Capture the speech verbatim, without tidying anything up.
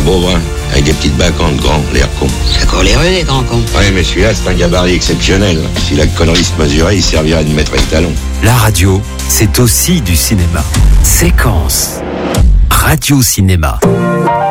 Pas beau, hein, avec des petites bacantes grands, l'air con. C'est encore les rues, les grands cons. Ouais, mais celui-là, c'est un gabarit exceptionnel. Si la connerie se mesurait, il servirait de mettre les talons. La radio, c'est aussi du cinéma. Séquence. Radio Cinéma.